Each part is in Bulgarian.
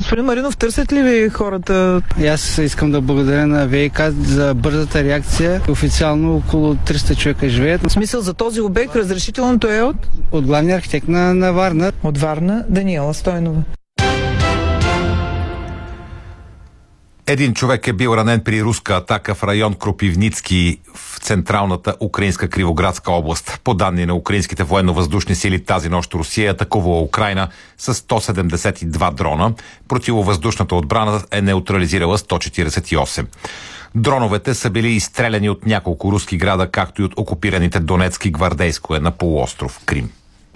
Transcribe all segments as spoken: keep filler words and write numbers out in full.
Господин Маринов, търсят ли ви хората? Аз искам да благодаря на ВиК за бързата реакция. Официално около триста човека живеят. В смисъл, за този обект разрешителното е от? От главния архитект на, на Варна. От Варна, Даниела Стойнова. Един човек е бил ранен при руска атака в район Кропивницки в централната украинска Кривоградска област. По данни на украинските военно-въздушни сили, тази нощ Русия е атакувала Украйна с сто седемдесет и два дрона. Противовъздушната отбрана е неутрализирала сто четиридесет и осем. Дроновете са били изстреляни от няколко руски града, както и от окупираните Донецк и Гвардейско е на полуостров Крим.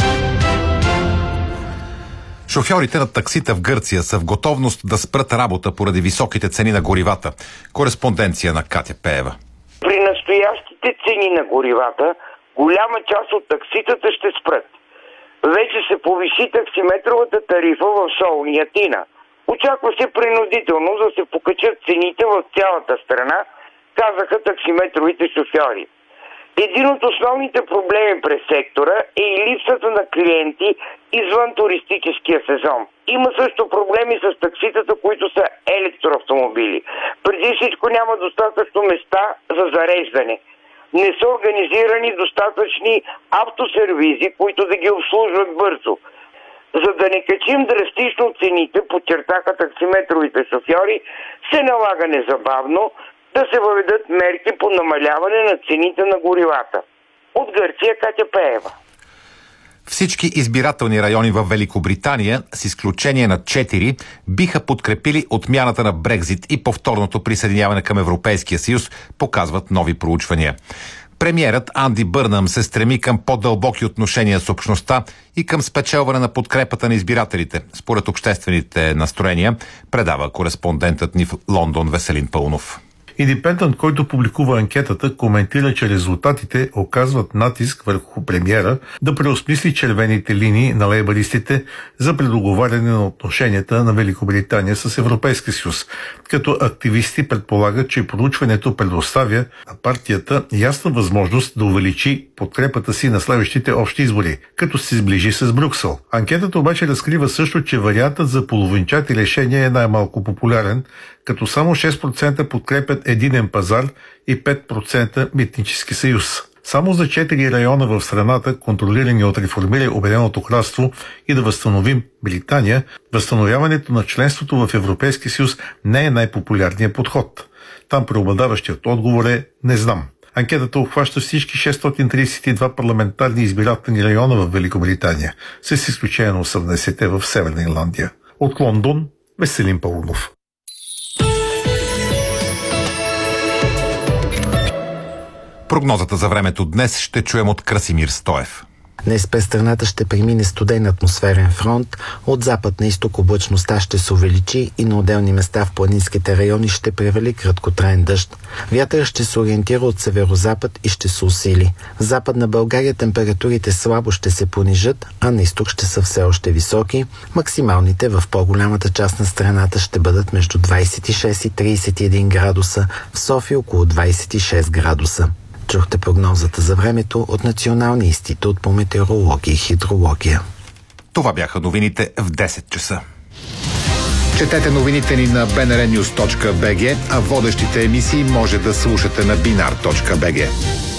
Шофьорите на таксита в Гърция са в готовност да спрат работа поради високите цени на горивата. Кореспонденция на Катя Пеева. При настоящите цени на горивата, голяма част от такситата ще спрат. Вече се повиши таксиметровата тарифа в Солун и Атина. Очаква се принудително да се покачат цените в цялата страна, казаха таксиметровите шофьори. Един от основните проблеми през сектора е и липсата на клиенти извън туристическия сезон. Има също проблеми с такситата, които са електроавтомобили. Преди всичко няма достатъчно места за зареждане. Не са организирани достатъчни автосервизи, които да ги обслужват бързо. За да не качим драстично цените, подчертаха таксиметровите шофьори, се налага незабавно да се въведат мерки по намаляване на цените на горивата. От Гърция, Катя Пеева. Всички избирателни райони в Великобритания, с изключение на четири, биха подкрепили отмяната на Брекзит и повторното присъединяване към Европейския съюз, показват нови проучвания. Премиерът Анди Бърнъм се стреми към по-дълбоки отношения с общността и към спечелване на подкрепата на избирателите, според обществените настроения, предава кореспондентът ни в Лондон Веселин Пълнов. Индипендент, който публикува анкетата, коментира, че резултатите оказват натиск върху премиера да преосмисли червените линии на лейбаристите за предоговаряне на отношенията на Великобритания с Европейския съюз. Като активисти предполагат, че проучването предоставя на партията ясна възможност да увеличи подкрепата си на следващите общи избори, като се сближи с Брюксел. Анкетата обаче разкрива също, че вариантът за половинчати решения е най-малко популярен, като само шест процента подкрепят единен пазар и пет процента митнически съюз. Само за четири района в страната, контролирани от реформирай Обединеното кралство и да възстановим Британия, възстановяването на членството в Европейския съюз не е най-популярният подход. Там преобладаващият отговор е «не знам». Анкетата обхваща всички шестстотин тридесет и два парламентарни избирателни района в Великобритания, с изключение на осемдесетте в Северна Ирландия. От Лондон, Веселин Пълнов. Прогнозата за времето днес ще чуем от Красимир Стоев. Днес през страната ще премине студен атмосферен фронт. От запад на изток облачността ще се увеличи и на отделни места в планинските райони ще превали краткотраен дъжд. Вятърът ще се ориентира от северозапад и ще се усили. В Западна България температурите слабо ще се понижат, а на изток ще са все още високи. Максималните в по-голямата част на страната ще бъдат между двадесет и шест и тридесет и един градуса, в София около двадесет и шест градуса. Чухте прогнозата за времето от Националния институт по метеорология и хидрология. Това бяха новините в десет часа. Четете новините ни на би ен ар нюз точка би джи, а водещите емисии може да слушате на бинар точка би джи.